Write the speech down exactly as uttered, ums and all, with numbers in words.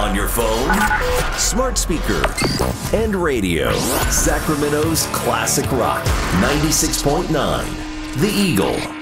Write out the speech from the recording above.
On your phone, smart speaker, and radio. Sacramento's classic rock, ninety-six point nine. The Eagle.